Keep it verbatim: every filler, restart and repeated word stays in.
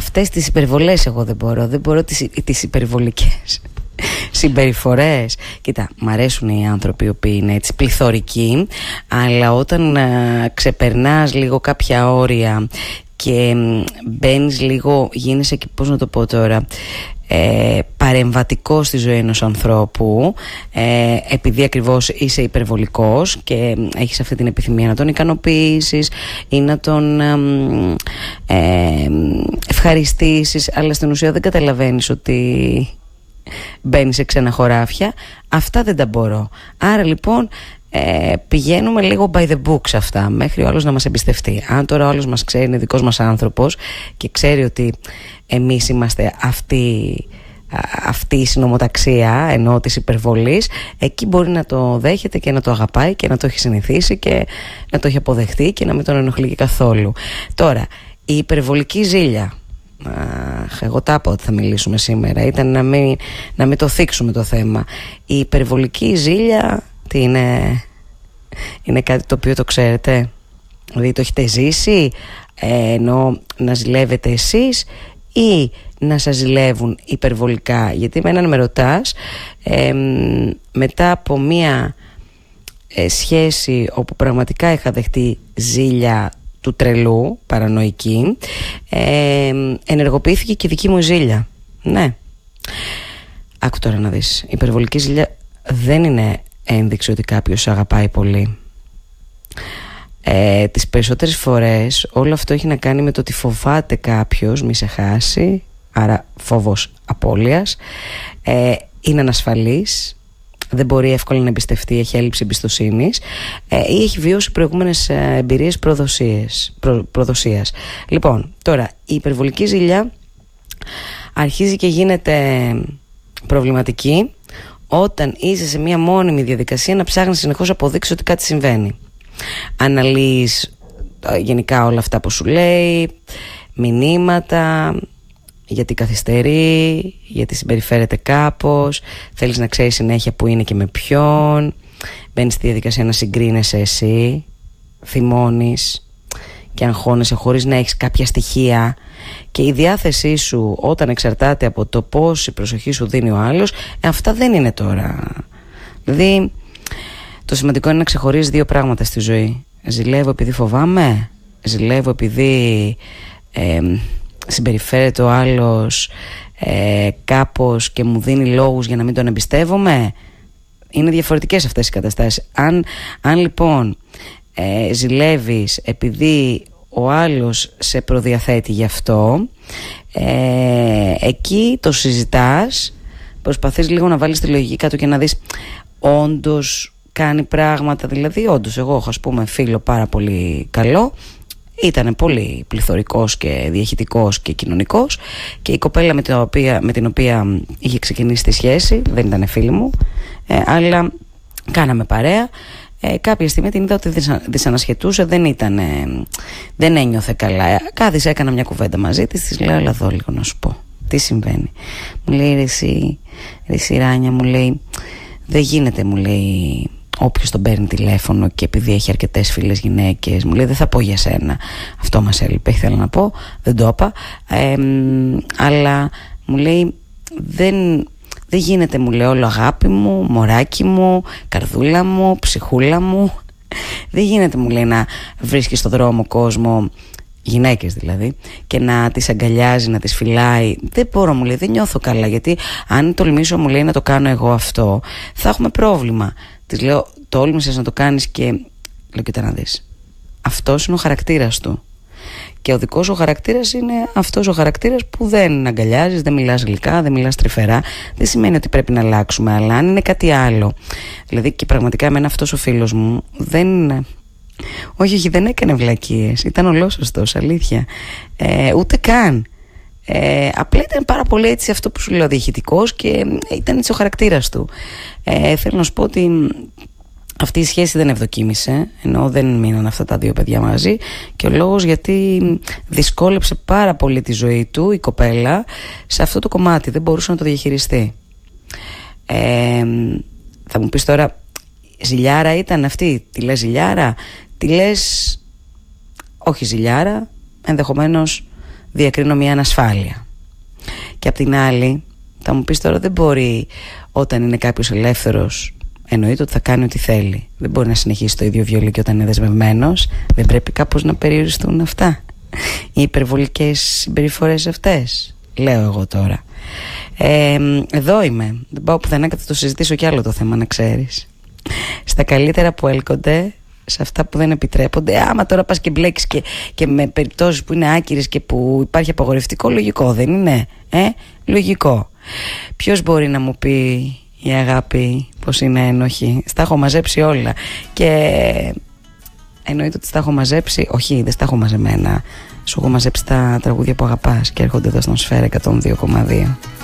αυτές τις υπερβολές εγώ δεν μπορώ. Δεν μπορώ τις, τις υπερβολικές συμπεριφορές. Κοίτα, μ' αρέσουν οι άνθρωποι οι οποίοι είναι έτσι πληθωρικοί, αλλά όταν α, ξεπερνάς λίγο κάποια όρια και μπαίνεις λίγο, γίνεσαι και πώς να το πω τώρα, ε, παρεμβατικό στη ζωή ενός ανθρώπου, ε, επειδή ακριβώς είσαι υπερβολικός και έχεις αυτή την επιθυμία να τον ικανοποιήσεις ή να τον ε, ευχαριστήσεις, αλλά στην ουσία δεν καταλαβαίνεις ότι μπαίνεις σε ξένα χωράφια. Αυτά δεν τα μπορώ. Άρα λοιπόν ε, πηγαίνουμε λίγο by the books αυτά, μέχρι ο άλλος να μας εμπιστευτεί. Αν τώρα ο άλλος μας ξέρει, είναι δικός μας άνθρωπος και ξέρει ότι εμείς είμαστε αυτή, αυτή η συνομοταξία ενώ της υπερβολής, εκεί μπορεί να το δέχεται και να το αγαπάει και να το έχει συνηθίσει και να το έχει αποδεχτεί και να μην τον ενοχλεί καθόλου. Τώρα, η υπερβολική ζήλια, Αχ, εγώ τα είπα ότι θα μιλήσουμε σήμερα. Ήταν να μην, να μην το θίξουμε το θέμα. Η υπερβολική ζήλια τι είναι? Είναι κάτι το οποίο το ξέρετε? Δηλαδή το έχετε ζήσει, ε, ενώ να ζηλεύετε εσείς ή να σας ζηλεύουν υπερβολικά? Γιατί με έναν με ρωτάς, ε, μετά από μία ε, σχέση όπου πραγματικά είχα δεχτεί ζήλια του τρελού, παρανοϊκή, ε, ενεργοποιήθηκε και δική μου ζήλια. Ναι. Άκου τώρα να δεις. Η υπερβολική ζήλια δεν είναι ένδειξη ότι κάποιος αγαπάει πολύ. Ε, τις περισσότερες φορές όλο αυτό έχει να κάνει με το ότι φοβάται κάποιος μη σε χάσει, άρα φόβος απώλειας, ε, είναι ανασφαλής, δεν μπορεί εύκολα να εμπιστευτεί, έχει έλλειψη εμπιστοσύνης, ε, ή έχει βιώσει προηγούμενες ε, εμπειρίες προδοσίες, προ, προδοσίας. Λοιπόν, τώρα η υπερβολική ζήλια αρχίζει και γίνεται προβληματική όταν είσαι σε μια μόνιμη διαδικασία να ψάχνεις συνεχώς αποδείξεις ότι κάτι συμβαίνει. Αναλύεις ε, γενικά όλα αυτά που σου λέει, μηνύματα, γιατί καθυστερεί, γιατί συμπεριφέρεται κάπως, θέλεις να ξέρεις συνέχεια που είναι και με ποιον, μπαίνεις στη διαδικασία να συγκρίνεσαι εσύ, θυμώνεις και αγχώνεσαι χωρίς να έχεις κάποια στοιχεία, και η διάθεσή σου όταν εξαρτάται από το πόση προσοχή σου δίνει ο άλλος, αυτά δεν είναι τώρα. Δηλαδή το σημαντικό είναι να ξεχωρίζεις δύο πράγματα στη ζωή. Ζηλεύω επειδή φοβάμαι, ζηλεύω επειδή ε, συμπεριφέρεται ο άλλος ε, κάπως και μου δίνει λόγους για να μην τον εμπιστεύομαι. Είναι διαφορετικές αυτές οι καταστάσεις. Αν, αν λοιπόν ε, ζηλεύεις επειδή ο άλλος σε προδιαθέτει γι' αυτό, ε, εκεί το συζητάς, προσπαθείς λίγο να βάλεις τη λογική κάτω και να δεις όντως κάνει πράγματα. Δηλαδή όντως εγώ έχω, ας πούμε, φίλο πάρα πολύ καλό, ήταν πολύ πληθωρικός και διαχειτικός και κοινωνικός, και η κοπέλα με την οποία, με την οποία είχε ξεκινήσει τη σχέση δεν ήταν φίλη μου, ε, αλλά κάναμε παρέα. Ε, κάποια στιγμή την είδα ότι δυσα, δυσανασχετούσε, δεν ήταν, ε, δεν ένιωθε καλά. Κάθισα, έκανα μια κουβέντα μαζί της, της λέω έλα εδώ λίγο να σου πω τι συμβαίνει. Μου λέει ρε εσύ, ρε εσύ Ράνια, μου λέει δεν γίνεται, μου λέει, όποιος τον παίρνει τηλέφωνο και επειδή έχει αρκετές φίλες γυναίκες, μου λέει δεν θα πω για σένα, αυτό μας έλειπε, ήθελα να πω, δεν το είπα, ε, αλλά μου λέει δεν, δεν γίνεται, μου λέει, όλο αγάπη μου, μωράκι μου, καρδούλα μου, ψυχούλα μου, δεν γίνεται, μου λέει, να βρίσκεις στον δρόμο κόσμο, γυναίκες δηλαδή, και να τις αγκαλιάζει, να τις φυλάει. Δεν μπορώ, μου λέει, δεν νιώθω καλά, γιατί αν τολμήσω, μου λέει, να το κάνω εγώ αυτό, θα έχουμε πρόβλημα. Της λέω, τόλμησες να το κάνεις? Και λέω, κοίτα να δεις, αυτός είναι ο χαρακτήρας του, και ο δικός σου χαρακτήρας είναι αυτός ο χαρακτήρας που δεν αγκαλιάζεις, δεν μιλάς γλυκά, δεν μιλάς τρυφερά. Δεν σημαίνει ότι πρέπει να αλλάξουμε, αλλά αν είναι κάτι άλλο, δηλαδή, και πραγματικά εμένα αυτός ο φίλος μου δεν, όχι, όχι, δεν έκανε βλακίες, ήταν ολόσωστος, αλήθεια, ε, ούτε καν. Ε, απλά ήταν πάρα πολύ έτσι, αυτό που σου λέω, διαχειτικός, και ήταν έτσι ο χαρακτήρας του. Ε, θέλω να σου πω ότι αυτή η σχέση δεν ευδοκίμησε, ενώ δεν μείναν αυτά τα δύο παιδιά μαζί, και ο λόγος γιατί δυσκόλεψε πάρα πολύ τη ζωή του η κοπέλα σε αυτό το κομμάτι, δεν μπορούσε να το διαχειριστεί. Ε, θα μου πεις τώρα, ζηλιάρα ήταν αυτή? Τη λες ζηλιάρα? Τη λες όχι ζηλιάρα, ενδεχομένως διακρίνω μια ανασφάλεια. Και απ' την άλλη θα μου πεις τώρα, δεν μπορεί όταν είναι κάποιος ελεύθερος, εννοείται ότι θα κάνει ό,τι θέλει, δεν μπορεί να συνεχίσει το ίδιο βιολί και όταν είναι δεσμευμένος. Δεν πρέπει κάπως να περιοριστούν αυτά, οι υπερβολικές συμπεριφορές αυτές, λέω εγώ τώρα. ε, Εδώ είμαι, δεν πάω πουθενά και θα το συζητήσω κι άλλο το θέμα, να ξέρεις. Στα καλύτερα που έλκονται, σε αυτά που δεν επιτρέπονται. Άμα τώρα πας και μπλέκεις και, και με περιπτώσεις που είναι άκυρες και που υπάρχει απαγορευτικό, λογικό δεν είναι? Ε, λογικό. Ποιος μπορεί να μου πει η αγάπη πως είναι ένοχη? Στα έχω μαζέψει όλα. Και εννοείται ότι στα έχω μαζέψει. Όχι, δεν στα έχω μαζεμένα. Σου έχω μαζέψει τα τραγούδια που αγαπάς και έρχονται εδώ στον Σφαίρα εκατόν δύο κόμμα δύο.